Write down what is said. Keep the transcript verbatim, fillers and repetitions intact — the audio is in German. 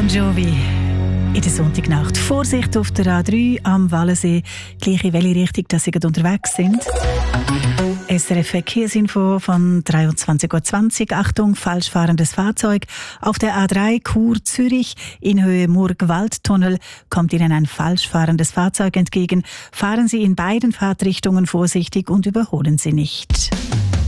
Jovi. In der Sonntagnacht. Vorsicht auf der A drei am Wallensee. Gleich in welche Richtung dass Sie gerade unterwegs sind. S R F Verkehrsinfo von dreiundzwanzig Uhr zwanzig. Achtung, falsch fahrendes Fahrzeug. Auf der A drei Chur Zürich in Höhe Murg-Waldtunnel kommt Ihnen ein falsch fahrendes Fahrzeug entgegen. Fahren Sie in beiden Fahrtrichtungen vorsichtig und überholen Sie nicht.